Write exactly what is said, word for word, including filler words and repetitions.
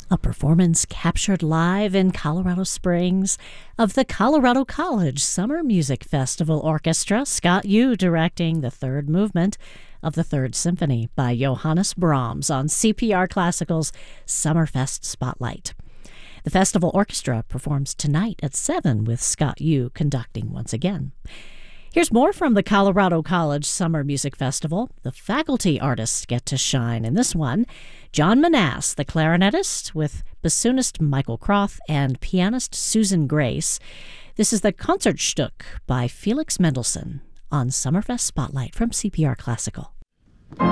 A performance captured live in Colorado Springs of the Colorado College Summer Music Festival Orchestra, Scott Yu directing the third movement of the Third Symphony by Johannes Brahms on C P R Classical's Summerfest Spotlight. The festival orchestra performs tonight at seven with Scott Yu conducting once again. Here's more from the Colorado College Summer Music Festival. The faculty artists get to shine in this one. John Manasse, the clarinetist, with bassoonist Michael Croth and pianist Susan Grace. This is the Concertstück by Felix Mendelssohn on Summerfest Spotlight from C P R Classical.